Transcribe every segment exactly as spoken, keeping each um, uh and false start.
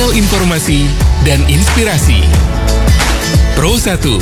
Portal informasi dan inspirasi. Pro satu.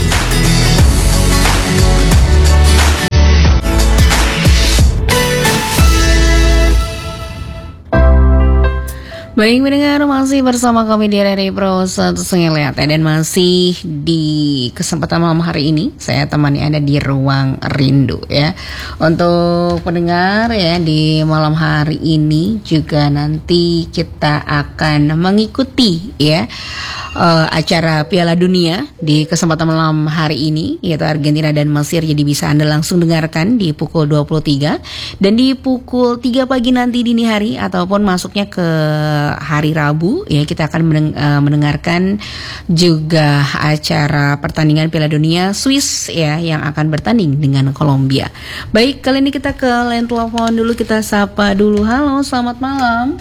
Baik mendengar, masih bersama kami di R R I Pro satu Sengeliat, dan masih di kesempatan malam hari ini saya temani Anda di Ruang Rindu ya. Untuk pendengar ya, di malam hari ini juga nanti kita akan mengikuti ya uh, acara Piala Dunia di kesempatan malam hari ini, yaitu Argentina dan Mesir. Jadi bisa Anda langsung dengarkan di pukul dua puluh tiga, dan di pukul tiga pagi nanti dini hari ataupun masuknya ke hari Rabu ya, kita akan meneng- uh, mendengarkan juga acara pertandingan Piala Dunia Swiss ya, yang akan bertanding dengan Kolombia. Baik, kali ini kita ke line telepon dulu, kita sapa dulu. Halo, selamat malam.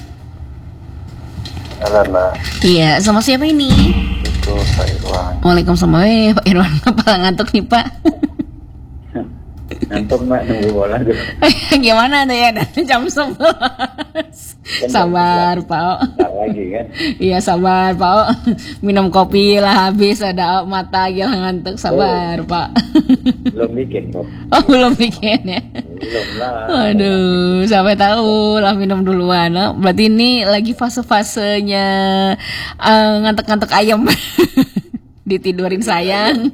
Halo Mbak. Iya, sama siapa ini? Itu Pak Irwan. Waalaikumsalam. Eh, Pak Irwan, apa ngantuk nih Pak? Ngantuk Mbak, nunggu bola gitu. Gimana tuh ya, jam sebelas. Sabar Pak. Bentar lagi kan. Iya sabar Pak. Minum kopi lah habis, ada mata lagi lah ngantuk. Sabar oh, Pak. Belum bikin kok. Oh belum bikin ya. Belum lah. Aduh, sampai tahu lah minum duluan. Berarti ini lagi fase-fasenya uh, ngantuk-ngantuk ayam. Ditidurin sayang.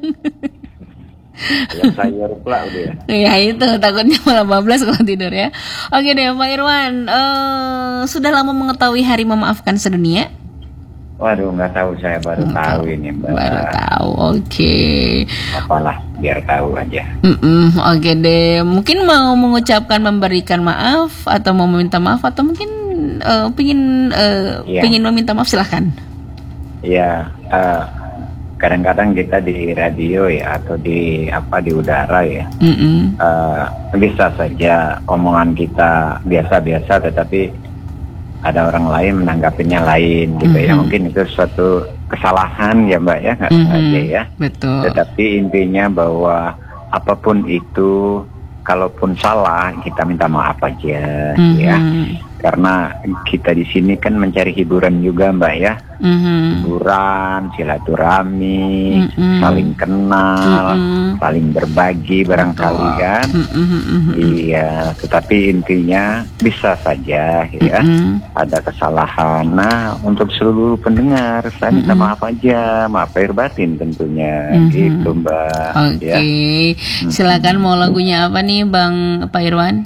Yang sayur pula udah Ya ya. itu, takutnya malah bablas kalau tidur ya. Oke deh Pak Irwan, uh, sudah lama mengetahui Hari Memaafkan Sedunia? Waduh, nggak tahu, saya baru hmm, tahu ini Mbak. Baru tahu, oke. Okay. Apalah, biar tahu aja. Mm-mm, oke okay deh, mungkin mau mengucapkan memberikan maaf atau mau meminta maaf, atau mungkin uh, pingin uh, ya. pingin meminta maaf, silahkan. Iya. Uh, Kadang-kadang kita di radio ya, atau di apa di udara ya, uh, bisa saja omongan kita biasa-biasa, tetapi ada orang lain menanggapinya lain gitu mm-hmm. ya. Mungkin itu suatu kesalahan ya Mbak ya, nggak mm-hmm. sengaja ya. Betul. Tetapi intinya bahwa apapun itu, kalaupun salah, kita minta maaf aja mm-hmm. ya. Karena kita di sini kan mencari hiburan juga Mbak ya, mm-hmm. hiburan, silaturahmi, mm-hmm. saling kenal, mm-hmm. saling berbagi barangkali kan, mm-hmm. iya. Tetapi intinya bisa saja ya, mm-hmm. ada kesalahan. Nah, untuk seluruh pendengar, saya minta mm-hmm. maaf aja, maaf lahir batin tentunya, mm-hmm. gitu Mbak. Oke, okay. ya. Silakan, mau lagunya apa nih Bang Pak Irwan?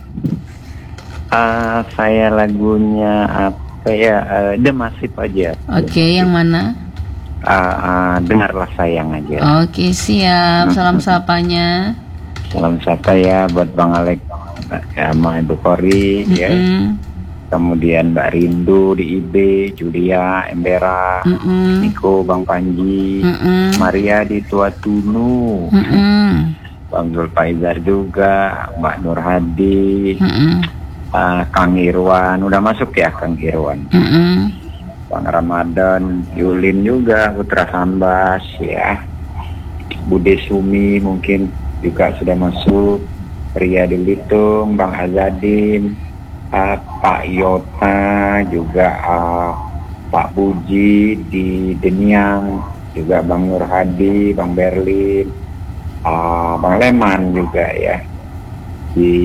Uh, saya lagunya apa ya, uh, The Massive aja. Oke, okay, yang mana? Uh, uh, dengarlah sayang aja. Oke, okay, siap. Salam sapanya. Salam sapa ya buat Bang Alek sama Ibu Kori mm-hmm. ya. Kemudian Mbak Rindu di I B, Julia, Embera, mm-hmm. Niko, Bang Panji, mm-hmm. Maria di Tuatunu, mm-hmm. Bang Zulfaizar juga, Mbak Nur Hadi. Mm-hmm. Uh, Kang Irwan, udah masuk ya Kang Irwan, mm-hmm. Bang Ramadan, Yulin juga, Putra Sambas ya, Bude Sumi mungkin juga sudah masuk, Ria Dilitung, Bang Azadin, uh, Pak Yota juga, uh, Pak Puji di Deniang, juga Bang Nur Hadi, Bang Berlin, uh, Bang Leman juga ya di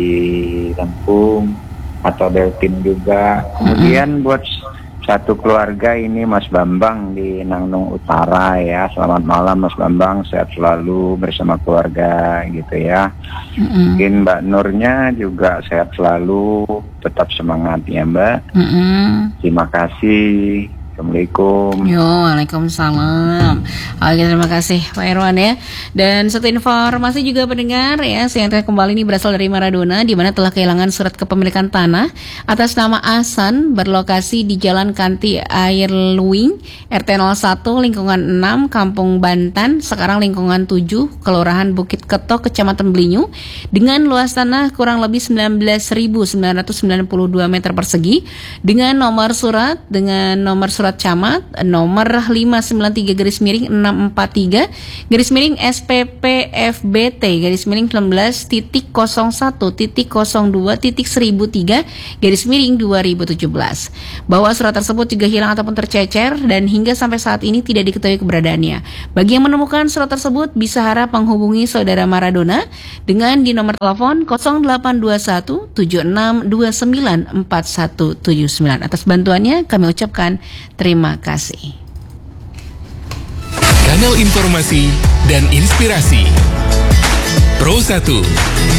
Lampung, atau Deltin juga. Kemudian buat satu keluarga ini Mas Bambang di Nangnung Utara ya, selamat malam Mas Bambang, sehat selalu bersama keluarga gitu ya. Mm-hmm. Mungkin Mbak Nurnya juga sehat selalu, tetap semangat ya Mbak. Mm-hmm. Terima kasih. Assalamualaikum. Yo, waalaikumsalam. Oke, terima kasih Pak Irwan ya. Dan satu informasi juga pendengar ya, yang kembali ini berasal dari Maradona, di mana telah kehilangan surat kepemilikan tanah atas nama Asan, berlokasi di Jalan Kanti Air Luing, R T nol satu, lingkungan enam, Kampung Bantan, sekarang lingkungan tujuh, Kelurahan Bukit Ketok, Kecamatan Belinyu, dengan luas tanah kurang lebih sembilan belas ribu sembilan ratus sembilan puluh dua meter persegi, dengan nomor surat dengan nomor surat surat camat nomor lima sembilan tiga garis miring enam empat tiga garis miring S P P F B T garis miring sembilan belas titik nol satu titik nol dua titik seribu tiga garis miring dua ribu tujuh belas. Bahwa surat tersebut juga hilang ataupun tercecer dan hingga sampai saat ini tidak diketahui keberadaannya. Bagi yang menemukan surat tersebut bisa harap menghubungi saudara Maradona dengan di nomor telepon nol delapan dua satu tujuh enam dua sembilan empat satu tujuh sembilan. Atas bantuannya kami ucapkan terima kasih. Kanal informasi dan inspirasi Pro satu.